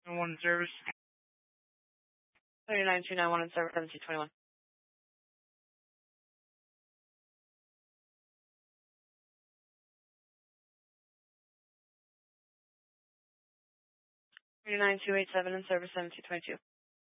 One in service. 39291 in service 1721. 39287 in service 1722.